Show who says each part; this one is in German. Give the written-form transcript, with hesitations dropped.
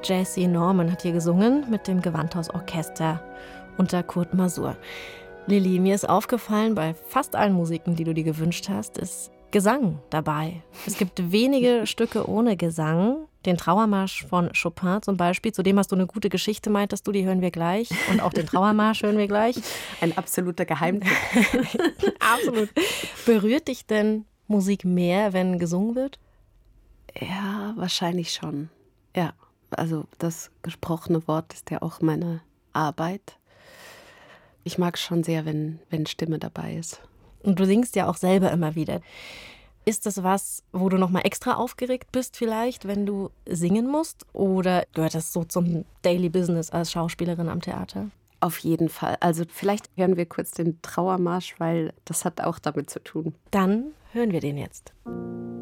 Speaker 1: Jessie Norman hat hier gesungen mit dem Gewandhausorchester unter Kurt Masur. Lilly, mir ist aufgefallen, bei fast allen Musiken, die du dir gewünscht hast, ist Gesang dabei. Es gibt wenige Stücke ohne Gesang. Den Trauermarsch von Chopin zum Beispiel, zu dem hast du eine gute Geschichte, meintest du, die hören wir gleich. Und auch den Trauermarsch hören wir gleich.
Speaker 2: Ein absoluter Geheimtipp.
Speaker 1: Absolut. Berührt dich denn Musik mehr, wenn gesungen wird?
Speaker 2: Ja, wahrscheinlich schon. Ja, also das gesprochene Wort ist ja auch meine Arbeit. Ich mag schon sehr, wenn Stimme dabei ist.
Speaker 1: Und du singst ja auch selber immer wieder. Ist das was, wo du nochmal extra aufgeregt bist vielleicht, wenn du singen musst? Oder gehört das so zum Daily Business als Schauspielerin am Theater?
Speaker 2: Auf jeden Fall. Also vielleicht hören wir kurz den Trauermarsch, weil das hat auch damit zu tun.
Speaker 1: Dann hören wir den jetzt.